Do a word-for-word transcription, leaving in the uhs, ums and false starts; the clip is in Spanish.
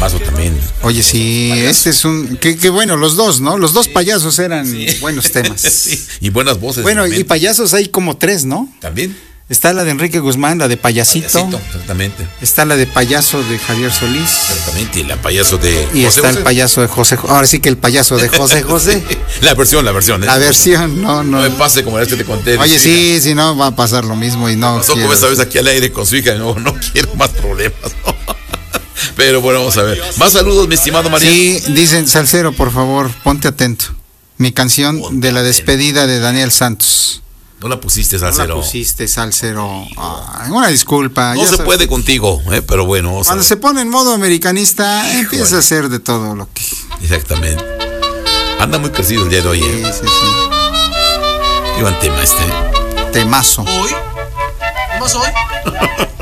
temazo también. Oye, sí, payaso. Este es un... Qué que bueno, los dos, ¿no? Los dos sí. payasos eran sí. buenos temas. Sí. Y buenas voces. Bueno, realmente. Y payasos hay como tres, ¿no? También. Está la de Enrique Guzmán, la de Payasito. Payasito, exactamente. Está la de Payaso de Javier Solís. Exactamente, y la payaso de Y José está José. El payaso de José José. Ahora sí que el payaso de José José. Sí. La versión, la versión. ¿eh? La versión, no, no. No me pase como la que te conté. Oye, sí, sí, no, va a pasar lo mismo y no. Pasó como esa vez aquí al aire con su hija, no, no quiero más problemas. ¿No? Pero bueno, vamos a ver. Más saludos, mi estimado María. Sí, dicen, Salcero, por favor, ponte atento. Mi canción ponte de la despedida atento. De Daniel Santos. No la pusiste, Salcero. No la pusiste, Salcero. Ay, una disculpa. No se sabes. Puede contigo, eh, pero bueno. Cuando se pone en modo americanista, Híjole. Empieza a hacer de todo lo que... Exactamente. Anda muy crecido el día de hoy, ¿eh? Sí, sí, sí. Qué buen tema este. Temazo. ¿Hoy? ¿Más hoy?